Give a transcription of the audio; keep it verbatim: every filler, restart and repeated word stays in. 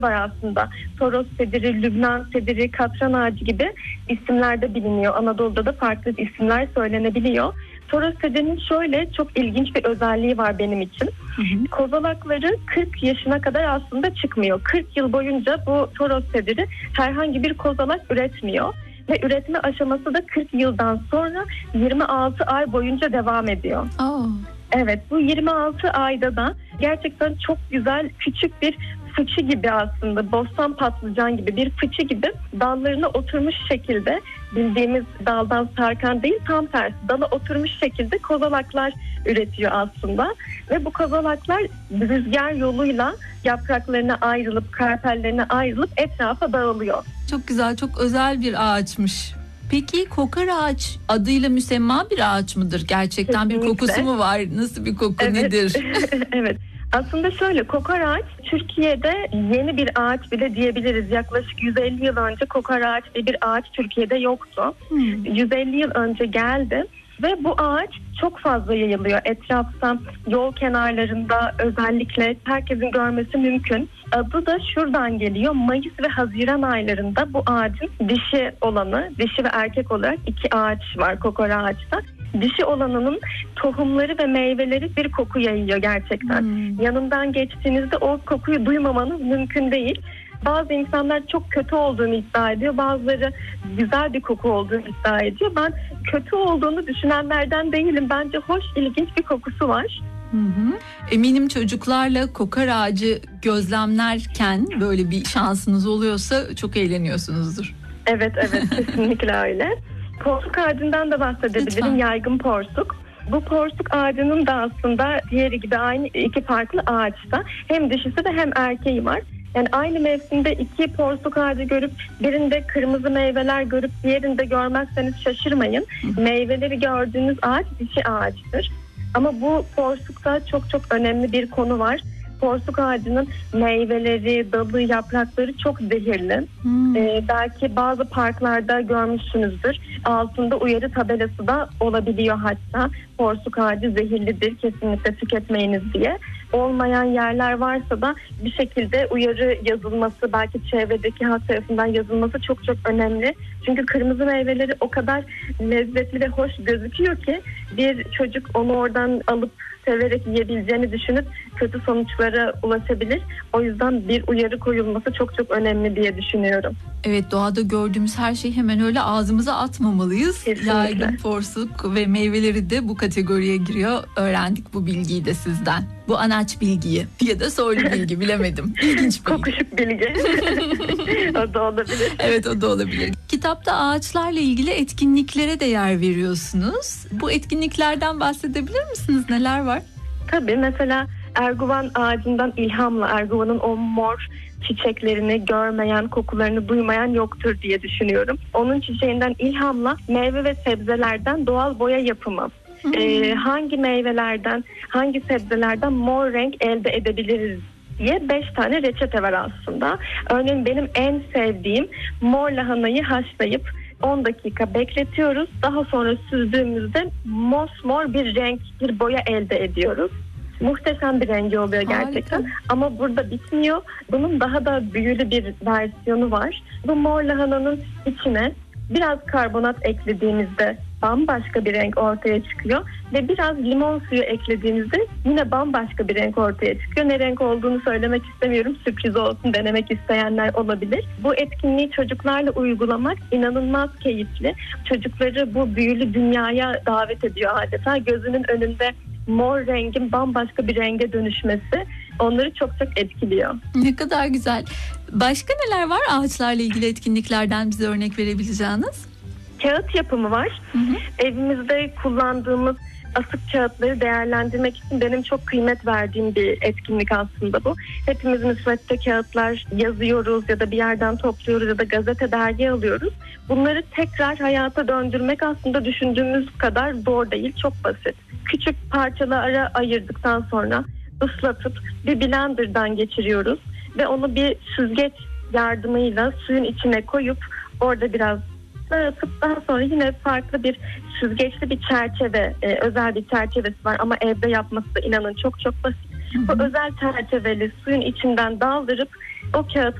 var aslında. Toros sediri, Lübnan sediri, katran ağacı gibi isimlerde biliniyor. Anadolu'da da farklı isimler söylenebiliyor. Toros sedirinin şöyle çok ilginç bir özelliği var benim için. Hı hı. Kozalakları kırk yaşına kadar aslında çıkmıyor. kırk yıl boyunca bu toros sediri herhangi bir kozalak üretmiyor. Ve üretme aşaması da kırk yıldan sonra yirmi altı ay boyunca devam ediyor. Oh. Evet, bu yirmi altı ayda da gerçekten çok güzel küçük bir fıçı gibi, aslında bostan patlıcan gibi bir fıçı gibi dallarına oturmuş şekilde, bildiğimiz daldan sarkan değil, tam tersi dala oturmuş şekilde kozalaklar üretiyor aslında. Ve bu kozalaklar rüzgar yoluyla yapraklarına ayrılıp, karpellerine ayrılıp etrafa dağılıyor. Çok güzel, çok özel bir ağaçmış. Peki kokar ağaç adıyla müsemma bir ağaç mıdır? Gerçekten Kesinlikle. Bir kokusu mu var? Nasıl bir koku, evet. nedir? Evet. Aslında şöyle, kokar ağaç Türkiye'de yeni bir ağaç bile diyebiliriz. Yaklaşık yüz elli yıl önce kokar ağaç diye bir ağaç Türkiye'de yoktu. Hmm. yüz elli yıl önce geldi ve bu ağaç çok fazla yayılıyor. Etrafta, yol kenarlarında özellikle herkesin görmesi mümkün. Adı da şuradan geliyor. Mayıs ve Haziran aylarında bu ağacın dişi olanı, dişi ve erkek olarak iki ağaç var kokar ağaçta. Dişi olanının tohumları ve meyveleri bir koku yayıyor gerçekten. Hmm. Yanından geçtiğinizde o kokuyu duymamanız mümkün değil. Bazı insanlar çok kötü olduğunu iddia ediyor. Bazıları güzel bir koku olduğunu iddia ediyor. Ben kötü olduğunu düşünenlerden değilim. Bence hoş, ilginç bir kokusu var. Hı hı. Eminim çocuklarla kokar ağacı gözlemlerken böyle bir şansınız oluyorsa çok eğleniyorsunuzdur. Evet, evet kesinlikle öyle. Porsuk ağacından da bahsedebilirim. Lütfen. Yaygın porsuk. Bu porsuk ağacının da aslında diğeri gibi aynı iki farklı ağaçta. Hem dişisi de hem erkeği var. Yani aynı mevsimde iki porsuk ağacı görüp birinde kırmızı meyveler görüp diğerinde görmezseniz şaşırmayın. Hı. Meyveleri gördüğünüz ağaç dişi ağaçtır. Ama bu porsukta çok çok önemli bir konu var. Porsuk ağacının meyveleri, dalı, yaprakları çok zehirli. Hmm. Ee, belki bazı parklarda görmüşsünüzdür. Altında uyarı tabelası da olabiliyor hatta. Porsuk ağacı zehirlidir, kesinlikle tüketmeyiniz diye. Olmayan yerler varsa da bir şekilde uyarı yazılması, belki çevredeki halk tarafından yazılması çok çok önemli. Çünkü kırmızı meyveleri o kadar lezzetli ve hoş gözüküyor ki bir çocuk onu oradan alıp severek yiyebileceğini düşünüp kötü sonuçlara ulaşabilir. O yüzden bir uyarı koyulması çok çok önemli diye düşünüyorum. Evet, doğada gördüğümüz her şeyi hemen öyle ağzımıza atmamalıyız. Kesinlikle. Yaygın porsuk ve meyveleri de bu kategoriye giriyor. Öğrendik bu bilgiyi de sizden. Bu anaç bilgiyi ya da soylu bilgi, bilemedim. İlginç bilgi. Kokuşuk bilgi. O da olabilir. Evet, o da olabilir. Kitapta ağaçlarla ilgili etkinliklere de yer veriyorsunuz. Bu etkinliklerden bahsedebilir misiniz? Neler var? Tabii, mesela erguvan ağacından ilhamla, erguvanın o mor çiçeklerini görmeyen, kokularını duymayan yoktur diye düşünüyorum. Onun çiçeğinden ilhamla meyve ve sebzelerden doğal boya yapımı. Hmm. Ee, hangi meyvelerden, hangi sebzelerden mor renk elde edebiliriz diye beş tane reçete var aslında. Örneğin benim en sevdiğim mor lahanayı haşlayıp on dakika bekletiyoruz. Daha sonra süzdüğümüzde mosmor bir renk, bir boya elde ediyoruz. Muhteşem bir rengi oluyor gerçekten. Harika. Ama burada bitmiyor. Bunun daha da büyülü bir versiyonu var. Bu mor lahananın içine biraz karbonat eklediğimizde bambaşka bir renk ortaya çıkıyor. Ve biraz limon suyu eklediğimizde yine bambaşka bir renk ortaya çıkıyor. Ne renk olduğunu söylemek istemiyorum. Sürpriz olsun, denemek isteyenler olabilir. Bu etkinliği çocuklarla uygulamak inanılmaz keyifli. Çocukları bu büyülü dünyaya davet ediyor adeta. Gözünün önünde mor rengin bambaşka bir renge dönüşmesi onları çok çok etkiliyor. Ne kadar güzel. Başka neler var ağaçlarla ilgili etkinliklerden bize örnek verebileceğiniz? Kağıt yapımı var. Hı hı. Evimizde kullandığımız asık kağıtları değerlendirmek için benim çok kıymet verdiğim bir etkinlik aslında bu. Hepimiz müsvedde kağıtlar yazıyoruz ya da bir yerden topluyoruz ya da gazete, dergi alıyoruz. Bunları tekrar hayata döndürmek aslında düşündüğümüz kadar zor değil, çok basit. Küçük parçalara ayırdıktan sonra ıslatıp bir blenderdan geçiriyoruz ve onu bir süzgeç yardımıyla suyun içine koyup orada biraz atıp daha sonra yine farklı bir süzgeçli bir çerçeve, e, özel bir çerçevesi var ama evde yapması da inanın çok çok basit. Hı hı. Bu özel çerçeveli suyun içinden daldırıp o kağıt